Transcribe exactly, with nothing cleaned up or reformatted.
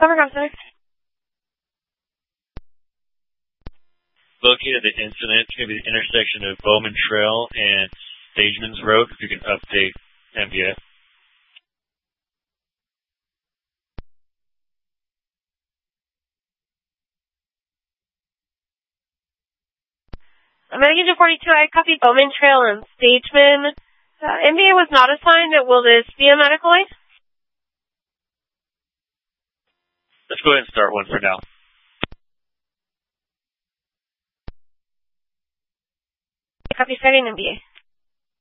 Cover Center. Located the incident, it's going to be the intersection of Bowman Trail and Stageman's Road. If you can update M B A. American two forty-two, I copied Bowman Trail and Stageman. Uh, M B A was not assigned. Will this be a medical aid? Let's go ahead and start one for now. Copy starting M B A.